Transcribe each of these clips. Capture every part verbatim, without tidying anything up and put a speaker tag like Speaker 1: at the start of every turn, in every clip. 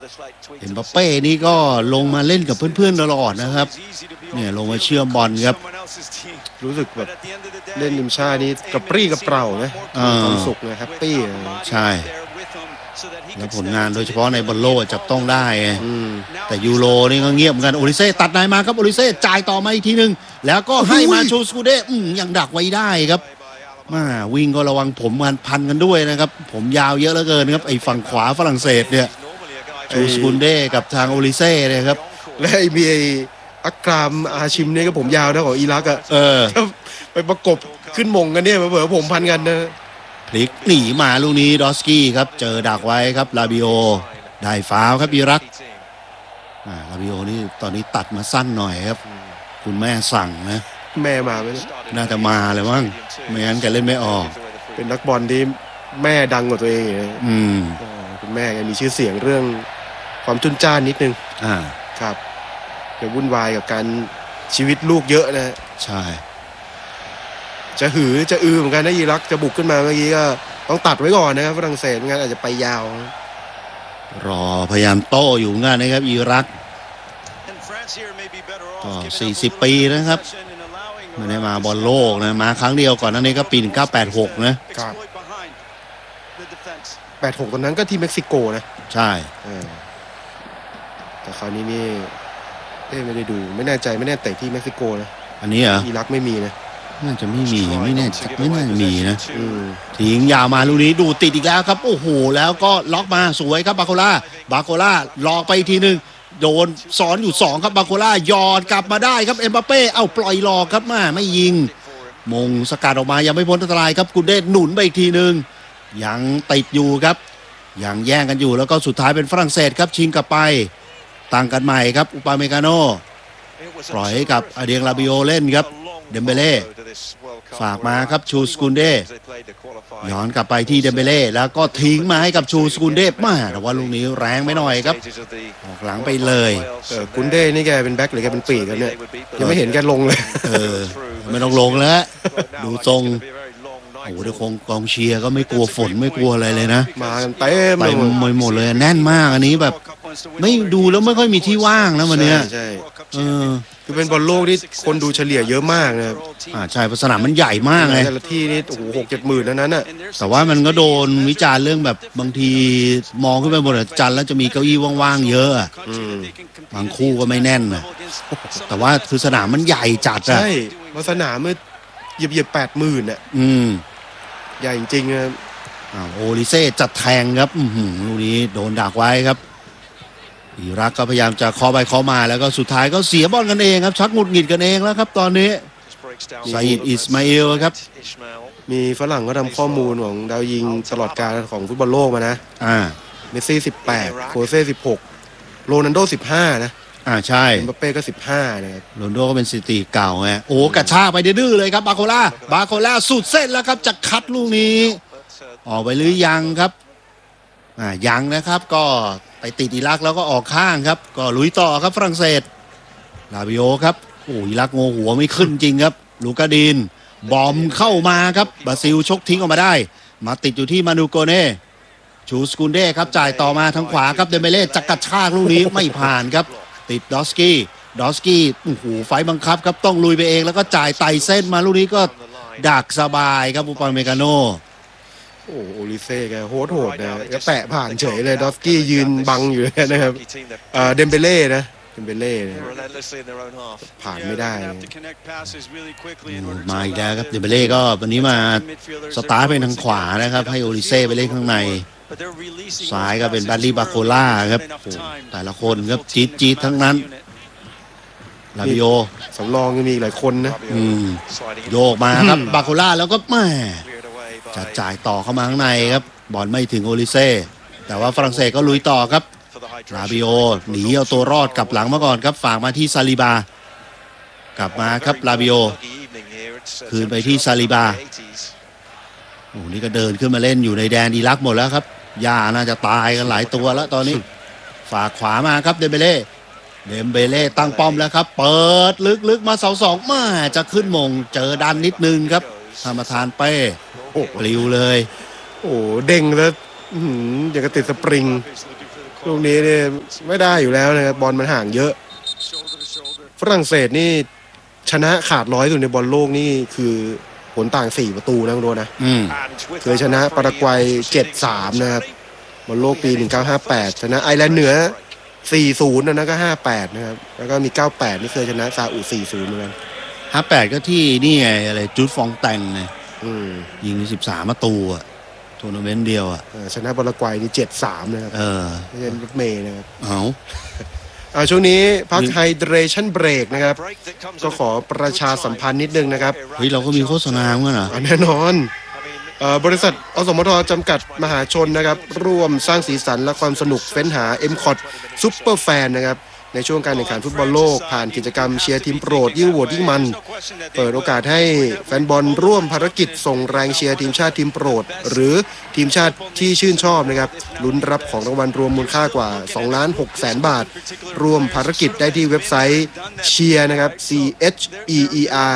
Speaker 1: เอ็มบัปเป้นี่ก็ลงมาเล่นกับเพื่อนๆตลอดนะครับเนี่ยลงมาเชื่อมบอลครับ
Speaker 2: รู้สึกแบบเล่นทีมชาตินี่กระปรี้กระเปร่านะความสุขเลยแฮปปี้
Speaker 1: ใช่แล้วผลงานโดยเฉพาะในบอลโลกจับต้องได้แต่ยูโรนี่ก็เงียบเหมือนกันโอลิเซ่ตัดนายมาครับโอลิเซ่จ่ายต่อมาอีกทีนึงแล้วก็ให้มาชูสกูเด้ยังดักไว้ได้ครับมาวิ่งก็ระวังผมมันพันกันด้วยนะครับผมยาวเยอะเหลือเกินครับไอ้ฝั่งขวาฝรั่งเศสเนี่ยชูสกูเด้กับทางโอลิเซ่เนี่ยครับ
Speaker 2: และไอ้มีไอ้อักรามอาชิมเนี่ยก็ผมยาวนะของอิรักอะ
Speaker 1: เออ
Speaker 2: ไปประกบขึ้นมงกันเนี่ยเผื่อผมพันกันนะ
Speaker 1: พลิกหนีมาลูกนี้ดอสกี้ครับเจอดักไว้ครับลาบิโอได้ฟาวครับอิรักอ่าลาบิโอนี่ตอนนี้ตัดมาสั้นหน่อยครับคุณแม่สั่งนะ
Speaker 2: แม่มาไหม
Speaker 1: น่าจะมาเลยมั้งไม่งั้นแกเล่นไม่ออก
Speaker 2: เป็นนักบอลที่แม่ดังกว่าตัวเอง
Speaker 1: อืม
Speaker 2: คุณแม่มีชื่อเสียงเรื่องความจุนจ้านนิดนึง
Speaker 1: อ่า
Speaker 2: ครับจะวุ่นวายกับการชีวิตลูกเยอะนะ
Speaker 1: ใช่
Speaker 2: จะหือจะอือเหมือนกันนะอิรักจะบุกขึ้นมาเมื่อกี้ก็ต้องตัดไว้ก่อนนะครับฝรั่งเศสไม่งั้นอาจจะไปยาว
Speaker 1: รอพยายามโต้อยู่งั้นนะครับอิรักก็สี่สิบปีนะครับไม่ได้มาบอลโลกนะมาครั้งเดียวก่อนนั้นนี่ก็ปีหนึ่งเก้าแปดหกนะครับ
Speaker 2: แปดหกตอนนั้นก็ที่เม็กซิโกนะ
Speaker 1: ใช่
Speaker 2: แต่คราวนี้นี่เอ๊ะไม่ได้ดูไม่แน่ใจไม่แน่แต่ที่เม็กซิโกนะ
Speaker 1: อันนี้เหรอ
Speaker 2: อิรักไม่มีนะ
Speaker 1: น่าจะไม่มีไม่แน่ไม่น่าจะมีนะทิ้งยาวมาลูกนี้ดูติดอีกแล้วครับโอ้โหแล้วก็ล็อกมาสวยครับบาโคล่าบาโคล่าหลอกไปอีกทีนึงโดนซ้อนอยู่สองครับบาโคล่ายอดกลับมาได้ครับเอ็มบัปเป้เอ้าปล่อยหลอกครับมาไม่ยิงมงสกัดออกมายังไม่พ้นอันตรายครับกุนเดชหนุนไปอีกทีนึงยังติดอยู่ครับยังแย่งกันอยู่แล้วก็สุดท้ายเป็นฝรั่งเศสครับชิงกลับไปตั้งกันใหม่ครับอุปาเมกาโนปล่อยให้กับอเดียงลาบิโอเล่นครับเดมเบเล่ฝากมาครับชูสกุนเด้ย้อนกลับไปที่เดมเบเล่แล้วก็ทิ้งมาให้กับชูสกุนเด้มาแต่ว่าลูกนี้แรงไม่หน่อยครับออกหลังไปเลย
Speaker 2: เออกุนเด้นี่แกเป็นแบ็คหรือแกเป็นปีกกันเนี่ยยังไม่เห็นแกลงเลย
Speaker 1: เออไม่ต้องลงแล้วดูทรงโอ้โหเดี๋ยวคงกองเชียร์ก็ไม่กลัวฝนไม่กลัวอะไรเลยนะ
Speaker 2: มากันเต็ม
Speaker 1: ไปหมดเลยแน่นมากอันนี้แบบไม่ดูแล้วไม่ค่อยมีที่ว่างนะวันนี้
Speaker 2: ใช่เออคือเป็นบอลโลกที่คนดูเฉลี่ยเยอะมากนะครับ
Speaker 1: อ่าใช่เพราะสนามมันใหญ่มากไง
Speaker 2: แต่ละที่นี่โอ้โหหกเจ็ดหมื่นนั้นน่ะ
Speaker 1: แต่ว่ามันก็โดนวิจารณ์เรื่องแบบบางทีมองขึ้นไปบนจันทร์แล้วจะมีเก้าอี้ว่างๆเยอะบางคู่ก็ไม่แน่นนะแต่ว่าคือสนามมันใหญ่จัดอะ
Speaker 2: ใช่สนามมันเหยียบเหยียบแปดหมื่นอ่ะ
Speaker 1: อืม
Speaker 2: ใหญ่จริงๆครับ
Speaker 1: อ้าวโอลิเซ่จัดแทงครับอือหือลูกนี้โดนดักไว้ครับอิรักก็พยายามจะเคาะไปเคาะมาแล้วก็สุดท้ายก็เสียบอลกันเองครับชักหงุดหงิดกันเองแล้วครับตอนนี้ซาอิดอิสมาอิลครับ
Speaker 2: มีฝรั่งก็ทำข้อมูลของดาวยิงตลอดกาลของฟุตบอลโลกมานะ
Speaker 1: อ่า
Speaker 2: เมสซี่สิบแปดโคเซ่สิบหกโรนัลโดสิบห้านะ
Speaker 1: อ่าใช่
Speaker 2: เอ็มบัปเป้ก็สิบห้านะครับ
Speaker 1: โรนัลโดก็เป็นสถิติเก่าไงโอ้กระชากไปดื้อเลยครับบาโคล่าบาโคล่าสุดเส้นแล้วครับจะคัดลูกนี้ออกไปหรือยังครับอ่ายังนะครับก็ไปติดอิรักแล้วก็ออกข้างครับก็ลุยต่อครับฝรั่งเศสลาบิโอครับโอ้อิรักโงหัวไม่ขึ้นจริงครับลูกาดินบอมเข้ามาครับบราซิลชกทิ้งออกมาได้มาติดอยู่ที่มานูโกเน่ชูสกุนเด้ครับจ่ายต่อมาทางขวาครับเดเมเล่จักกระชากลูกนี้ไม่ผ่านครับติดดอสกี้ดอสกี้โอ้โหไฟบังคับครับต้องลุยไปเองแล้วก็จ่ายไต่เส้นมาลูกนี้ก็ดักสบายครับอุปาเมกาโน
Speaker 2: โอ้โอลิเซ่แกโหดโหดนะก็แตะผ่านเฉยเลยดอสกี้ยืนบังอยู่นะครับเดมเบเล่นะเดมเบเล่ผ่านไม่ได้
Speaker 1: มาอีกแล้วครับเดมเบเล่ก็วันนี้มาสตาร์ทไปทางขวานะครับให้โอลิเซ่ไปเล่นข้างในซ้ายก็เป็นบัลลี่บาโคล่าครับแต่ละคนครับจี๊ดจี๊ดทั้งนั้นลาบิโอ
Speaker 2: สำรองยังมีหลายคนนะ
Speaker 1: โยกมาครับบาโคล่าแล้วก็แม่จะจ่ายต่อเข้ามาข้างในครับบอลไม่ถึงโอลิเซ่แต่ว่าฝรั่งเศสก็ลุยต่อครับลาบิโอหนีเอาตัวรอดกลับหลังมาก่อนครับฝากมาที่ซาลิบากลับมาครับลาบิโอคืนไปที่ซาลิบาโอ้นี่ก็เดินขึ้นมาเล่นอยู่ในแดนอิรักหมดแล้วครับย่าน่าจะตายกันหลายตัวแล้วตอนนี้ฝากขวามาครับเดมเบเล่เดมเบเล่ตั้งป้อมแล้วครับเปิดลึกๆมาเสาสองมาจะขึ้นมงเจอดันนิดนึงครับธรรมทานเป้ปลิวเลย
Speaker 2: โอ้เด้งแล้วอย่างกับติดสปริงลูกนี้เนี่ยไม่ได้อยู่แล้วนะครับบอลมันห่างเยอะฝรั่งเศสนี่ชนะขาดร้อยสุดในบอลโลกนี่คือผลต่างสี่ประตูนะคุณโรนะ
Speaker 1: อืม
Speaker 2: เคยชนะปารากวัย เจ็ดสาม นะครับบอลโลกปี หนึ่งเก้าห้าแปด ชนะไอร์แลนด์เหนือ สี่ศูนย์ นะนะก็ ห้าแปด นะครับแล้วก็มี เก้าแปด นี่เคยชนะซาอุ สี่ศูนย์ เหมือนกัน
Speaker 1: ห้าแปดก็ที่นี่ไงอะไรจุดฟองแตงไง
Speaker 2: อืม
Speaker 1: ยิงสิบสามประตูอะทัวร์นาเมนต์เดียวอะ
Speaker 2: เออชนะปารากวัยนี่ เจ็ดสาม นะครับ
Speaker 1: เออ
Speaker 2: ไม่ใช่รถเมย์นะครับ
Speaker 1: เอา
Speaker 2: อ่าช่วงนี้พักไฮเดรชั่นเบรกนะครับก็ขอประชาสัมพันธ์นิดนึงนะครับ
Speaker 1: เฮ้ยเราก็มีโฆษณาเหมือนกันเหรอ
Speaker 2: อ่าแน่นอนเอ่อบริษัทอสมทจำกัดมหาชนนะครับร่วมสร้างสีสันและความสนุกเฟ้นหา เอ็ม คอท ซุปเปอร์แฟนนะครับในช่วงการแข่งขันฟุตบอลโลกผ่านกิจกรรมเชียร์ทีมโปรดยิ่งโหวตยิ่งมันเปิดโอกาสให้แฟนบอลร่วมภารกิจส่งแรงเชียร์ทีมชาติทีมโปรดหรือทีมชาติที่ชื่นชอบนะครับลุ้นรับของรางวัลรวมมูลค่ากว่าสองล้านหกแสนบาทร่วมภารกิจได้ที่เว็บไซต์เชียร์นะครับ c h e e r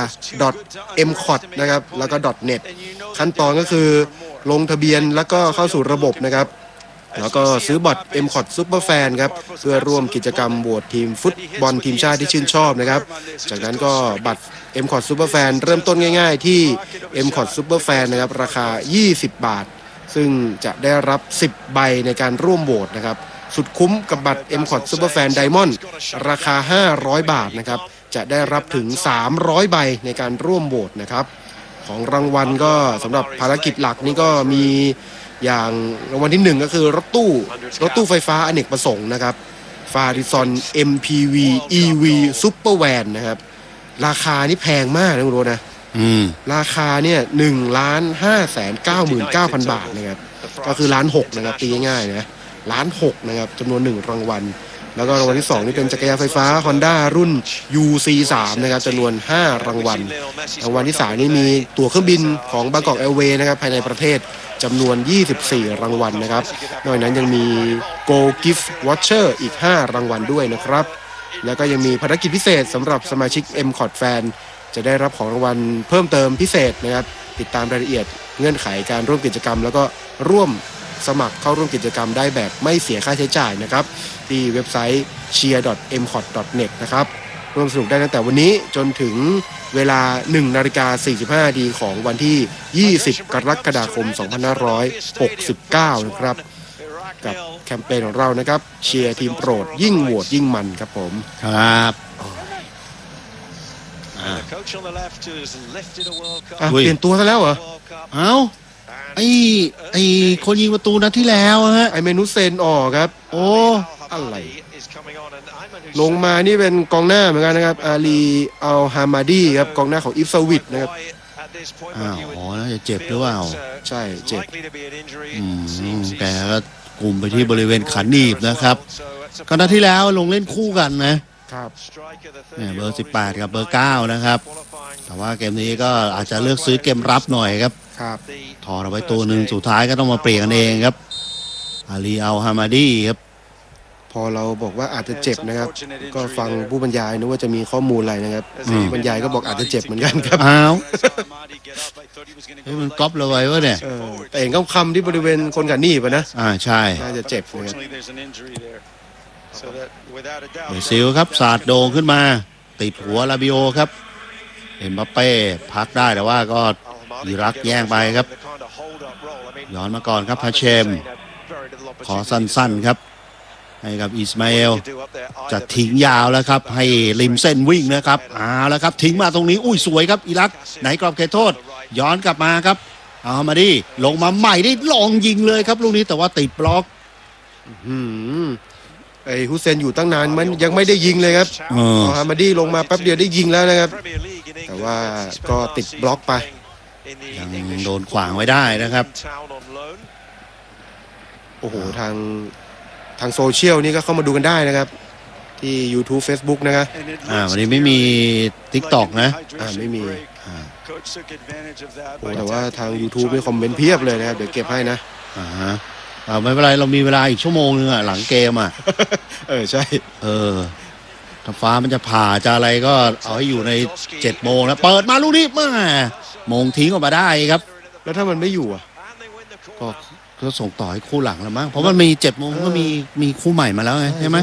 Speaker 2: m c o t นะครับแล้วก็ .net ขั้นตอนก็คือลงทะเบียนแล้วก็เข้าสู่ระบบนะครับแล้วก็ซื้อบัตร เอ็ม คอท Super Fan ครับเพื่อร่วมกิจกรรมโหวตทีมฟุตบอลทีมชาติที่ชื่นชอบนะครับจากนั้นก็บัตร เอ็ม คอท Super Fan เริ่มต้นง่ายๆที่ เอ็ม คอท Super Fan นะครับราคายี่สิบบาทซึ่งจะได้รับสิบใบในการร่วมโหวตนะครับสุดคุ้มกับบัตร เอ็ม คอท Super Fan Diamond ราคาห้าร้อยบาทนะครับจะได้รับถึงสามร้อยใบในการร่วมโหวตนะครับของรางวัลก็สำหรับภารกิจหลักนี่ก็มีอย่างรางวัลที่หนึ่งก็คือรถตู้รถตู้ไฟฟ้าอเนกประสงค์นะครับฟาริซอน เอ็ม พี วี อี วี Super Van นะครับราคานี่แพงมากนะคุณโรนะ
Speaker 1: อืม
Speaker 2: ราคาเนี่ยหนึ่งล้านห้าแสนเก้าหมื่นเก้าพันบาทนะครับก็คือล้านหกนะครับตีง่ายๆนะล้านหกนะครับจำนวนหนึ่งรางวัลแล้วก็รางวัลที่สองนี่เป็นจักรยานไฟฟ้า Honda รุ่น ยู ซี สาม นะครับจำนวนห้ารางวัลรางวัลที่สามนี่มีตั๋วเครื่องบินของ Bangkok Airways นะครับภายในประเทศจำนวนยี่สิบสี่รางวัลนะครับนอกจากนั้นยังมี Go Gift Voucher อีกห้ารางวัลด้วยนะครับแล้วก็ยังมีภารกิจพิเศษสำหรับสมาชิก เอ็ม คอท Fan จะได้รับของรางวัลเพิ่มเติมพิเศษนะครับติดตามรายละเอียดเงื่อนไขการร่วมกิจกรรมแล้วก็ร่วมสมัครเข้าร่วมกิจกรรมได้แบบไม่เสียค่าใช้จ่ายนะครับที่เว็บไซต์ เชียร์ ดอท เอ็ม คอท ดอท เน็ต นะครับร่วมสนุกได้ตั้งแต่วันนี้จนถึงเวลา หนึ่งนาฬิกาสี่สิบห้านาทีของวันที่ยี่สิบกรกฎาคมสองพันห้าร้อยหกสิบเก้านะครับกับแคมเปญของเรานะครับเชียร์ทีมโปรดยิ่งโหวตยิ่งมันครับผม
Speaker 1: ครับ
Speaker 2: อ่ะเปลี่ยนตัวซะแล้วเหรอ
Speaker 1: เอ้าไอ้ไอ้คนยิงประตูนัดที่แล้วฮะ
Speaker 2: ไอเมนุเซนออกครับโอ้อะไรลงมานี่เป็นกองหน้าเหมือนกันนะครับอาลีอัลฮามาดีครับกองหน้าของอิฟซาวิดนะครับ
Speaker 1: อ้าวอ๋อน่าจะเจ็บหรือเปล่า
Speaker 2: ใช่เจ็บ
Speaker 1: อืมแกก็กลุ่มไปที่บริเวณขาหนีบนะครับก็นัดที่แล้วลงเล่นคู่กันนะครับเนี่ยเบอร์สิบแปดกับเบอร์เก้านะครับแต่ว่าเกมนี้ก็อาจจะเลือกซื้อเกมรับหน่อยครับ
Speaker 2: ครับ
Speaker 1: ถอดเอาไว้ตัวหนึ่งสุดท้ายก็ต้องมาเปลี่ยนกันเองครับอาลีอัลฮามาดีครับ
Speaker 2: พอเราบอกว่าอาจจะเจ็บนะครับก็ฟังผู้บรรยายนึกว่าจะมีข้อมูลอะไรนะครับผู้บรรยายก็บอกอาจจะเจ็บเหมือนกันครับ
Speaker 1: อ้าวเฮ้ยมันก๊อปเราไว้วะเนี่ย
Speaker 2: แต่เองก็คำที่บริเวณคนกันนี่ป่ะนะ
Speaker 1: อ่าใช่
Speaker 2: น่าจะเจ็บเลย
Speaker 1: เบซิลครับสาดโด่งขึ้นมาติดหัวลาบิโอครับเอ็มบัปเป้พักได้แต่ว่าก็อิรักแย่งไปครับย้อนมาก่อนครับพาเชมขอสั้นๆครับให้กับอิสมาเอลจะทิ้งยาวแล้วครับให้ริมเส้นวิ่งนะครับเอาแล้วครับทิ้งมาตรงนี้อุ้ยสวยครับอิรักไหนกรอบเขตโทษย้อนกลับมาครับเอามาดิลงมาใหม่ได้ลองยิงเลยครับลูกนี้แต่ว่าติดบล็อก
Speaker 2: ไอ้ฮุเซนอยู่ตั้งนานมันยังไม่ได้ยิงเลยครับเอาฮามาดีลงมาแป๊บเดียวได้ยิงแล้วนะครับแต่ว่าก็ติดบล็อกไป
Speaker 1: ยังโดนขวางไว้ได้นะครับ
Speaker 2: โอ้โหทางทางโซเชียลนี่ก็เข้ามาดูกันได้นะครับที่ YouTube Facebook นะครับ
Speaker 1: อ่าวันนี้ไม่มี TikTok นะ
Speaker 2: อ่าไม่มีอ่าโอ้แต่ว่าทาง YouTube มีคอมเมนต์เพียบเลยนะครับเดี๋ยวเก็บให้นะ
Speaker 1: อ่าฮะอ่าไม่เป็นไรเรามีเวลาอีกชั่วโมงนึงอ่ะหลังเกมอ่ะ
Speaker 2: เออใช่
Speaker 1: เออถ้าฟ้ามันจะผ่าจะอะไรก็เอาให้อยู่ในเจ็ดโมงนะเปิดมาลูกนี้มาโมงทิ้งออกมาได้ครับ
Speaker 2: แล้วถ้ามันไม่อยู่อ่ะ
Speaker 1: ก็ก็ส่งต่อให้คู่หลังแล้วมั้งเพราะมันมีเจ็ดโมงก็มีมีคู่ใหม่มาแล้วไงใช่ไหม